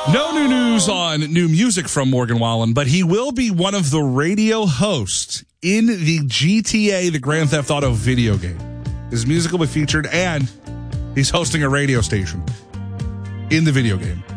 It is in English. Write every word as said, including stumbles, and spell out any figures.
No new news on new music from Morgan Wallen, but he will be one of the radio hosts in the G T A, the Grand Theft Auto video game. His music will be featured, and he's hosting a radio station in the video game.